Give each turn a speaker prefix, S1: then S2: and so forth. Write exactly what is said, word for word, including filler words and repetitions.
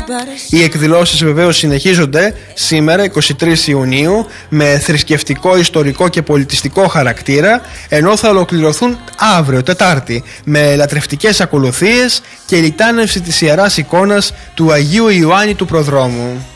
S1: Οι εκδηλώσεις βεβαίως συνεχίζονται σήμερα εικοστή τρίτη Ιουνίου με θρησκευτικό, ιστορικό και πολιτιστικό χαρακτήρα, ενώ θα ολοκληρωθούν αύριο Τετάρτη με λατρευτικές ακολουθίες και λιτάνευση της Ιεράς Εικόνας του Αγίου Ιωάννη του Προδρόμου.